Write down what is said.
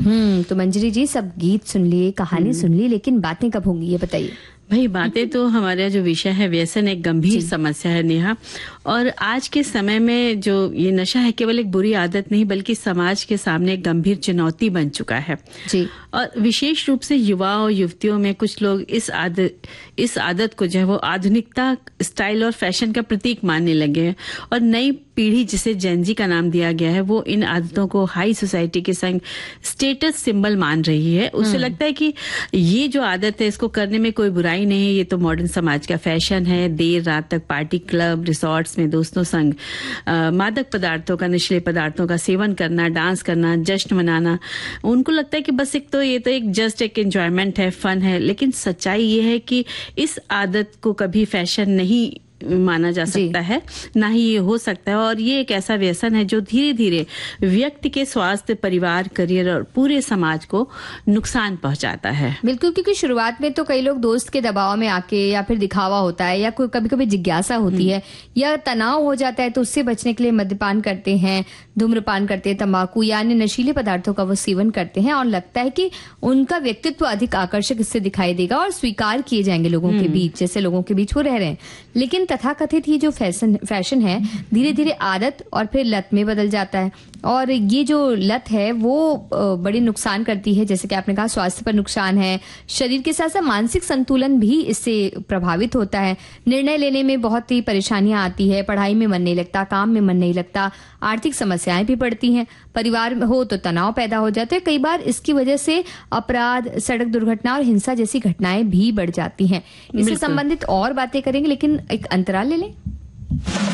तो मंजरी जी, सब गीत सुन लिए, कहानी सुन ली, लेकिन बातें कब होंगी ये बताइए। भाई बातें तो हमारा जो विषय है व्यसन एक गंभीर समस्या है नेहा, और आज के समय में जो ये नशा है केवल एक बुरी आदत नहीं बल्कि समाज के सामने एक गंभीर चुनौती बन चुका है जी। और विशेष रूप से युवा और युवतियों में कुछ लोग इस आदत को जो है वो आधुनिकता, स्टाइल और फैशन का प्रतीक मानने लगे हैं, और नई पीढ़ी जिसे जेनजी का नाम दिया गया है वो इन आदतों को हाई सोसाइटी के संग स्टेटस सिंबल मान रही है। उसे लगता है कि ये जो आदत है इसको करने में कोई बुराई नहीं है, ये तो मॉडर्न समाज का फैशन है। देर रात तक पार्टी, क्लब, रिसोर्ट्स में दोस्तों संग मादक पदार्थों का, नशीले पदार्थों का सेवन करना, डांस करना, जश्न मनाना, उनको लगता है कि बस ये तो एक जस्ट एक एंजॉयमेंट है, फन है। लेकिन सच्चाई ये है कि इस आदत को कभी फैशन नहीं माना जा सकता है, ना ही ये हो सकता है, और ये एक ऐसा व्यसन है जो धीरे धीरे व्यक्ति के स्वास्थ्य, परिवार, करियर और पूरे समाज को नुकसान पहुंचाता है। बिल्कुल, क्योंकि शुरुआत में तो कई लोग दोस्त के दबाव में आके, या फिर दिखावा होता है, या कोई कभी कभी जिज्ञासा होती है, या तनाव हो जाता है, तो उससे बचने के लिए मद्यपान करते हैं, धूम्रपान करते हैं, तंबाकू या अन्य नशीले पदार्थों का वो सेवन करते हैं, और लगता है कि उनका व्यक्तित्व अधिक आकर्षक इससे दिखाई देगा और स्वीकार किए जाएंगे लोगों के बीच, जैसे लोगों के बीच वो रह रहे हैं। लेकिन तथाकथित ये जो फैशन है धीरे धीरे आदत और फिर लत में बदल जाता है, और ये जो लत है वो बड़ी नुकसान करती है। जैसे कि आपने कहा, स्वास्थ्य पर नुकसान है, शरीर के साथ साथ मानसिक संतुलन भी इससे प्रभावित होता है। निर्णय लेने में बहुत ही परेशानियां आती है, पढ़ाई में मन नहीं लगता, काम में मन नहीं लगता, आर्थिक समस्याएं भी बढ़ती हैं, परिवार में हो तो तनाव पैदा हो जाते हैं। कई बार इसकी वजह से अपराध, सड़क दुर्घटना और हिंसा जैसी घटनाएं भी बढ़ जाती हैं। इससे संबंधित और बातें करेंगे, लेकिन एक अंतराल ले लें।